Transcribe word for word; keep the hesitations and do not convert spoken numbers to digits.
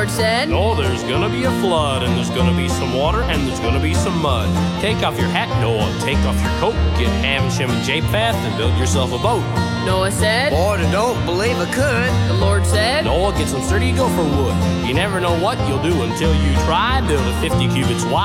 Lord said, Noah, there's gonna be a flood, and there's gonna be some water, and there's gonna be some mud. Take off your hat, Noah, take off your coat, get Ham, Shem, and Japheth, and build yourself a boat. Noah said, Lord, I don't believe I could. The Lord said, Noah, get some sturdy gopher wood. You never know what you'll do until you try. Build a fifty cubits wide